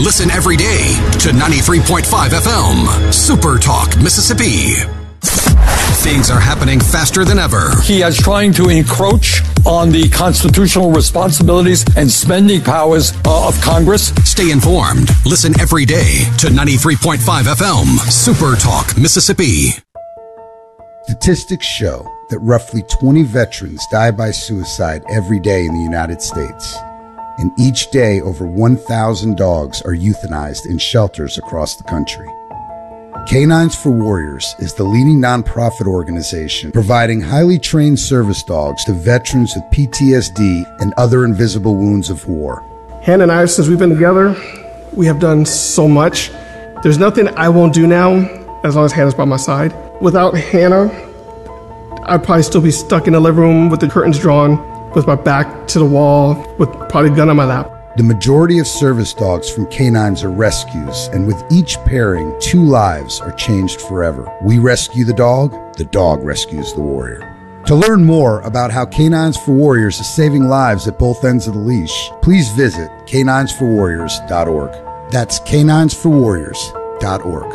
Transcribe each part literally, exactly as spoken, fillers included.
Listen every day to ninety-three point five F M, Super Talk, Mississippi. Things are happening faster than ever. He is trying to encroach on the constitutional responsibilities and spending powers uh, of Congress. Stay informed. Listen every day to ninety-three point five F M, Super Talk, Mississippi. Statistics show that roughly twenty veterans die by suicide every day in the United States. And each day, over one thousand dogs are euthanized in shelters across the country. Canines for Warriors is the leading nonprofit organization providing highly trained service dogs to veterans with P T S D and other invisible wounds of war. Hannah and I, since we've been together, we have done so much. There's nothing I won't do now as long as Hannah's by my side. Without Hannah, I'd probably still be stuck in the living room with the curtains drawn, with my back to the wall, with probably a gun on my lap. The majority of service dogs from Canines are rescues, and with each pairing, two lives are changed forever. We rescue the dog, the dog rescues the warrior. To learn more about how Canines for Warriors is saving lives at both ends of the leash, please visit canines for warriors dot org. That's canines for warriors dot org.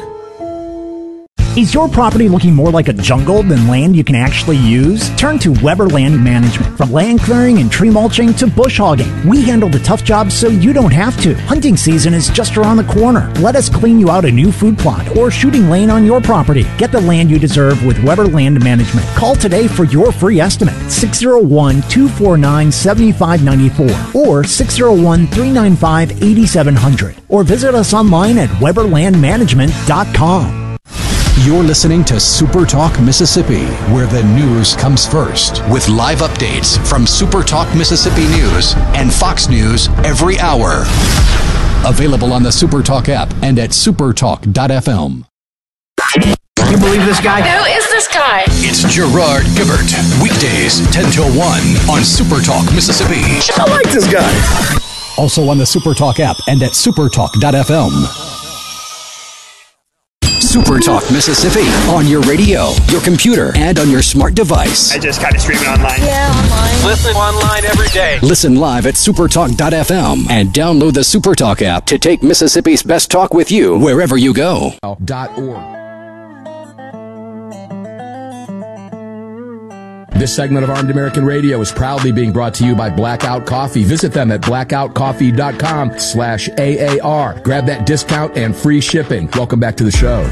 Is your property looking more like a jungle than land you can actually use? Turn to Weber Land Management. From land clearing and tree mulching to bush hogging, we handle the tough jobs so you don't have to. Hunting season is just around the corner. Let us clean you out a new food plot or shooting lane on your property. Get the land you deserve with Weber Land Management. Call today for your free estimate. six oh one, two four nine, seven five nine four or six oh one, three nine five, eight seven zero zero or visit us online at weber land management dot com. You're listening to Super Talk Mississippi, where the news comes first, with live updates from Super Talk Mississippi News and Fox News every hour. Available on the Super Talk app and at supertalk dot f m. Can you believe this guy? Who is this guy? It's Gerard Gibert. Weekdays, ten till one on Super Talk Mississippi. I like this guy. Also on the Super Talk app and at supertalk dot f m. Super Talk Mississippi on your radio, your computer, and on your smart device. I just kind of stream it online. Yeah, online. Listen online every day. Listen live at supertalk dot f m and download the Super Talk app to take Mississippi's best talk with you wherever you go. .org. This segment of Armed American Radio is proudly being brought to you by Blackout Coffee. Visit them at blackout coffee dot com slash A A R. Grab that discount and free shipping. Welcome back to the show.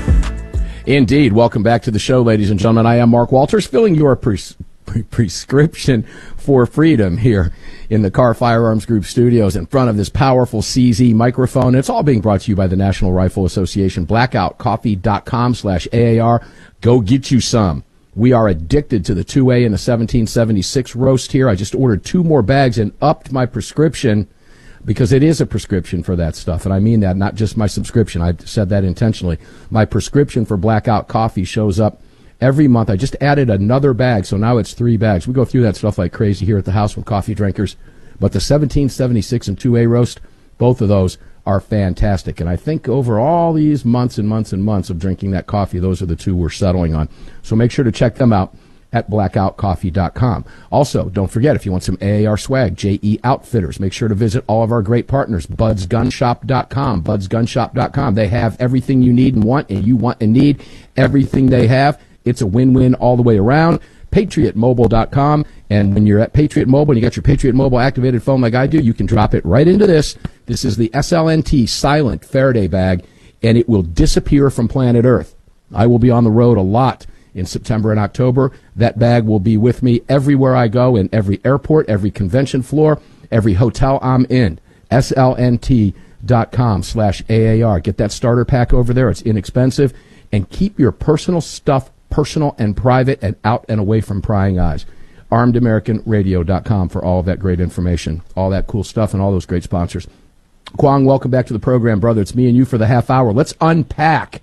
Indeed. Welcome back to the show, ladies and gentlemen. I am Mark Walters, filling your pres- pre- prescription for freedom here in the Carr Firearms Group studios in front of this powerful C Z microphone. It's all being brought to you by the National Rifle Association. blackout coffee dot com slash A A R. Go get you some. We are addicted to the two A and the seventeen seventy-six roast here. I just ordered two more bags and upped my prescription because it is a prescription for that stuff. And I mean that, not just my subscription. I said that intentionally. My prescription for Blackout Coffee shows up every month. I just added another bag, so now it's three bags. We go through that stuff like crazy here at the house with coffee drinkers. But the seventeen seventy-six and two A roast, both of those are fantastic. And I think over all these months and months and months of drinking that coffee, those are the two we're settling on. So make sure to check them out at blackout coffee dot com. Also, don't forget, if you want some A A R swag, J E Outfitters, make sure to visit all of our great partners, buds gun shop dot com, buds gun shop dot com. They have everything you need and want, and you want and need everything they have. It's a win-win all the way around. patriot mobile dot com, and when you're at Patriot Mobile and you got your Patriot Mobile activated phone like I do, you can drop it right into this. This is the S L N T Silent Faraday bag, and it will disappear from planet Earth. I will be on the road a lot in September and October. That bag will be with me everywhere I go, in every airport, every convention floor, every hotel I'm in. S L N T dot com slash A A R. Get that starter pack over there. It's inexpensive. And keep your personal stuff personal and private and out and away from prying eyes. armed american radio dot com for all of that great information, all that cool stuff, and all those great sponsors. Kwong, welcome back to the program, brother. It's me and you for the half hour. Let's unpack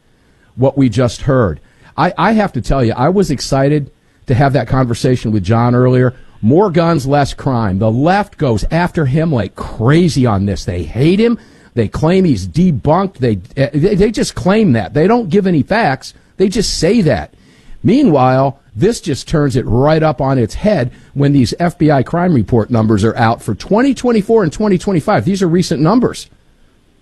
what we just heard. I, I have to tell you, I was excited to have that conversation with John earlier. More guns, less crime. The left goes after him like crazy on this. They hate him. They claim he's debunked. They, they, they just claim that. They don't give any facts. They just say that. Meanwhile, this just turns it right up on its head when these F B I crime report numbers are out for twenty twenty-four and twenty twenty-five. These are recent numbers.